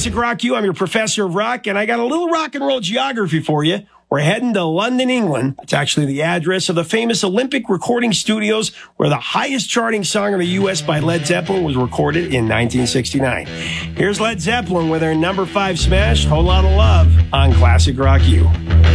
Classic Rock U. I'm your professor of rock, and I got a little rock and roll geography for you. We're heading to London, England. It's actually the address of the famous Olympic recording studios where the highest charting song in the U.S. by Led Zeppelin was recorded in 1969. Here's Led Zeppelin with their number 5 smash, Whole Lotta Love, on Classic Rock U.